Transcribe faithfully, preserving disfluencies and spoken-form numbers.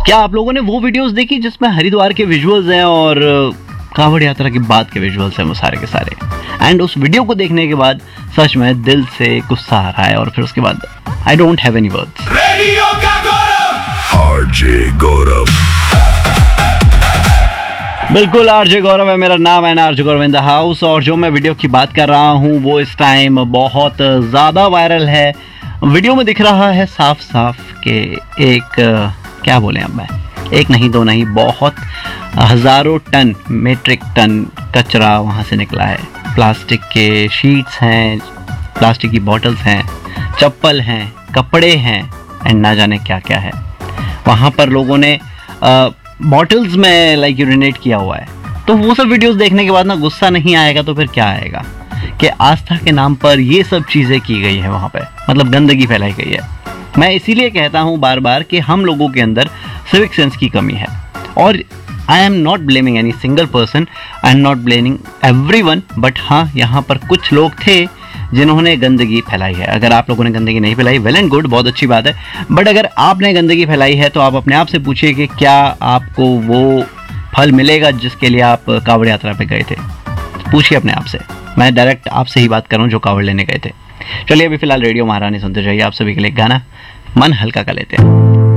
क्या आप लोगों ने वो वीडियोस देखी जिसमें हरिद्वार के विजुअल्स हैं और कांवड़ यात्रा के बाद के विजुअल्स हैं वो सारे के सारे? एंड उस वीडियो को देखने के बाद सच में दिल से गुस्सा आ रहा है और फिर उसके बाद I don't have any words. RJ गौरव, बिल्कुल आरजे गौरव है मेरा नाम है, RJ Gaurav in the house. और जो मैं वीडियो की बात कर रहा हूँ वो इस टाइम बहुत ज़्यादा वायरल है। वीडियो में दिख रहा है साफ साफ कि एक क्या बोले अब मैं, एक नहीं दो नहीं बहुत हज़ारों टन मेट्रिक टन कचरा वहाँ से निकला है। प्लास्टिक के शीट्स हैं, प्लास्टिक की बॉटल्स हैं, चप्पल हैं, कपड़े हैं एंड ना जाने क्या क्या है। वहाँ पर लोगों ने बॉटल्स में लाइक यूरिनेट किया हुआ है। तो वो सब वीडियोस देखने के बाद ना गुस्सा नहीं आएगा तो फिर क्या आएगा कि आस्था के नाम पर ये सब चीज़ें की गई है, वहाँ पे मतलब गंदगी फैलाई गई है। मैं इसीलिए कहता हूँ बार बार कि हम लोगों के अंदर सिविक सेंस की कमी है। और I am not blaming any single person, I am not blaming everyone, but हाँ यहाँ पर कुछ लोग थे जिन्होंने गंदगी फैलाई है। अगर आप लोगों ने गंदगी नहीं फैलाई, वेल एंड गुड, बहुत अच्छी बात है। बट अगर आपने गंदगी फैलाई है तो आप अपने आप से पूछिए कि क्या आपको वो फल मिलेगा जिसके लिए आप कांवड़ यात्रा पे गए थे। पूछिए अपने आप से। मैं डायरेक्ट आपसे ही बात कर रहा हूँ जो कांवड़ लेने गए थे। चलिए अभी फिलहाल रेडियो महारानी सुनते जाइए। आप सभी के लिए गाना मन हल्का कर लेते हैं।